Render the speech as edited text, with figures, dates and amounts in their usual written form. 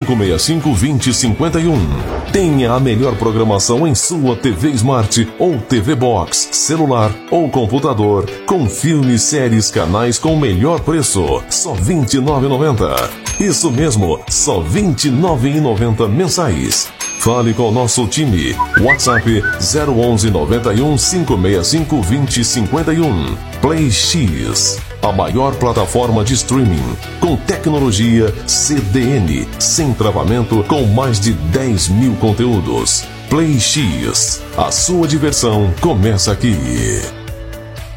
565-2051. Tenha a melhor programação em sua TV Smart ou TV Box, celular ou computador, com filmes, séries, canais com o melhor preço, só R$ 29,90. Isso mesmo, só R$ 29,90 mensais. Fale com o nosso time. WhatsApp 011 91 565 2051. Play X, a maior plataforma de streaming com tecnologia CDN, sem travamento, com mais de 10 mil conteúdos. Play X, a sua diversão começa aqui.